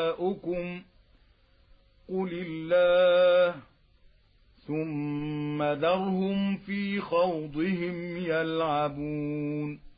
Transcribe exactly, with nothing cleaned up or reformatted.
شُرَكَاؤُكُمْ قُلِ اللَّهُ ثُمَّ ذَرْهُمْ فِي خَوْضِهِمْ يَلْعَبُونَ